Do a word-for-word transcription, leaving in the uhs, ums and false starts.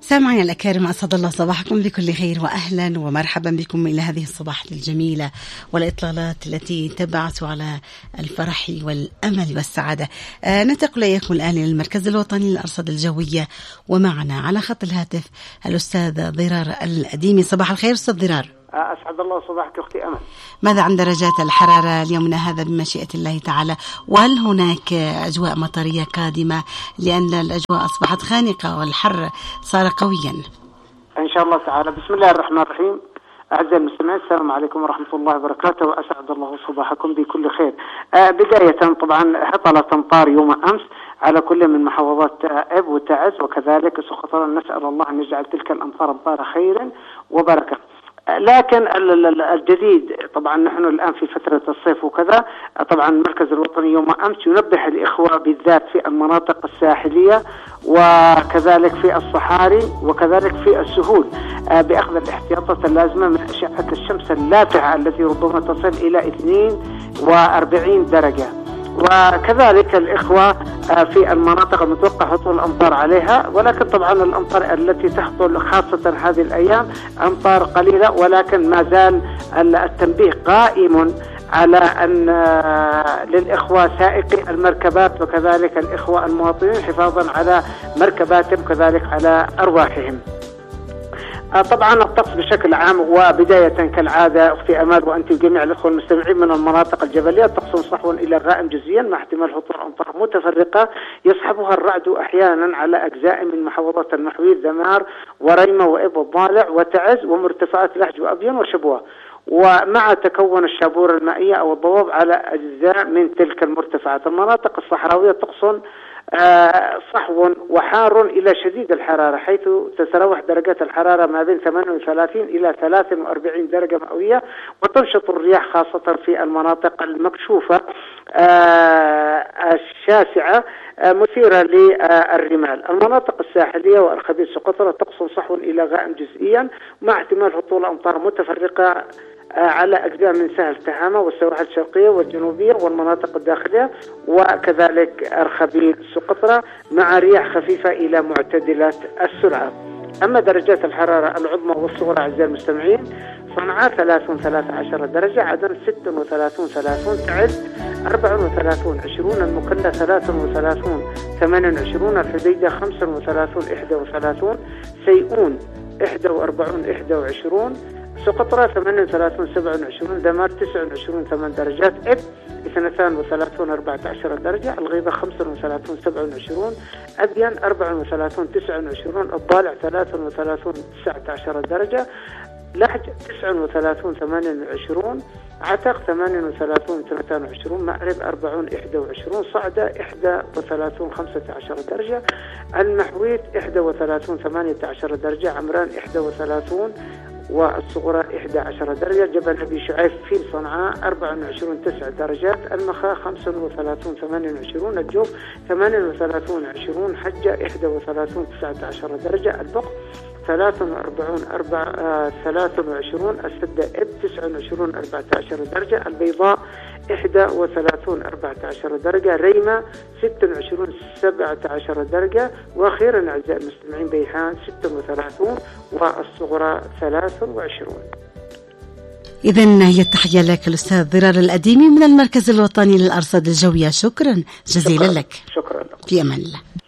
سامعين الأكارم، أسعد الله صباحكم بكل خير وأهلا ومرحبا بكم إلى هذه الصباح الجميلة والإطلالات التي تبعث على الفرح والأمل والسعادة. آه ننتقل إليكم الآن إلى المركز الوطني للأرصاد الجوية، ومعنا على خط الهاتف الأستاذ ضرار الأديمي. صباح الخير أستاذ ضرار. أسعد الله صباحك أختي أمل. ماذا عن درجات الحرارة اليومنا هذا بمشيئة الله تعالى؟ وهل هناك أجواء مطرية قادمة، لأن الأجواء أصبحت خانقة والحر صار قويا؟ إن شاء الله تعالى. بسم الله الرحمن الرحيم. أعزائي المستمعين، السلام عليكم ورحمة الله وبركاته، وأسعد الله صباحكم بكل خير. آه بداية طبعا هطلت أمطار يوم أمس على كل من محافظات إب وتعز وكذلك سقطرى. نسأل الله أن يجعل تلك الأمطار أمطار خير وبركة. لكن الجديد طبعا نحن الآن في فترة الصيف وكذا. طبعا المركز الوطني يوم أمس ينبه الإخوة بالذات في المناطق الساحلية وكذلك في الصحاري وكذلك في السهول بأخذ الاحتياطات اللازمة من أشعة الشمس اللافعة التي ربما تصل إلى اثنين وأربعين درجة. وكذلك الإخوة في المناطق المتوقع هطول الأمطار عليها، ولكن طبعا الأمطار التي تهطل خاصة هذه الأيام أمطار قليلة، ولكن ما زال التنبيه قائم على أن للإخوة سائقي المركبات وكذلك الإخوة المواطنين حفاظا على مركباتهم وكذلك على أرواحهم. طبعا الطقس بشكل عام وبداية كالعادة أختي أمال وأنت وجميع الأخوة المستمعين من المناطق الجبلية طقس صحو إلى غائم جزئيا مع احتمال هطول أمطار متفرقة يصحبها الرعد أحيانا على أجزاء من محافظات المحويل ذمار وريمة وإب والضالع وتعز ومرتفعات لحج وأبين وشبوة، ومع تكون الشابورة المائية أو الضباب على أجزاء من تلك المرتفعات. المناطق الصحراوية طقس آه صحو وحار إلى شديد الحرارة، حيث تتراوح درجات الحرارة ما بين ثمانية وثلاثين إلى ثلاثة وأربعين درجة مئوية، وتنشط الرياح خاصة في المناطق المكشوفة آه الشاسعة آه مثيرة للرمال. المناطق الساحلية والخبيث سقطرى طقس صحو إلى غائم جزئيا مع احتمال هطول أمطار متفرقة على أجزاء من سهل تهامة والسواحل الشرقية والجنوبية والمناطق الداخلية وكذلك أرخبيل سقطرى مع رياح خفيفة إلى معتدلة السرعة. أما درجات الحرارة العظمى والصغرى أعزائي المستمعين: صنعاء ثلاثون ثلاثة عشر درجة، عدن ست وثلاثون ثلاثون، تعز أربع وثلاثون عشرون، المكلا ثلاث وثلاثون ثمان وعشرون، الحديدة خمس وثلاثون إحدى وثلاثون، سيئون إحدى وأربعون إحدى وعشرون، سقطرى ثمانية وثلاثون سبعة وعشرون، دمار تسعة وعشرين ثمان درجات، إب اثنتان وثلاثون أربعة عشر درجة، الغيضة خمسة وثلاثون سبعة وعشرون، أبين أربعة وثلاثون تسعة وعشرون، الضالع ثلاثة وثلاثون تسعة عشر درجة، لحج تسعة وثلاثون ثمانية وعشرون، عتق ثمانية وثلاثون اثنتان وعشرون، مأرب أربعون إحدى وعشرون، صعدة إحدى وثلاثون خمسة عشر درجة، المحويت إحدى وثلاثون ثمانية عشر درجة، عمران إحدى وثلاثون والصغرى إحدى عشر درجة، جبل أبي شعيب في صنعاء أربعة وعشرون تسع درجات، المخا خمسة وثلاثون ثمانية وعشرون، الجوف ثمانية وثلاثون عشرون، حجة إحدى وثلاثون تسعة عشر درجة، البق ثلاثة وأربعون أربعة آه ثلاثة وعشرون، السدة إب تسعة وعشرون أربعة عشر درجة، البيضاء إحدى وثلاثون أربعة عشر درجة، ريمة ستة وعشرون سبعة عشر درجة، وأخيرا أعزائي المستمعين بيحان ستة وثلاثون والصغرى ثلاثة وعشرون. إذن هي التحية لك الأستاذ ضرار الأديمي من المركز الوطني للأرصاد الجوية. شكرا جزيلا شكرا. لك. شكرا لك. في أمان الله.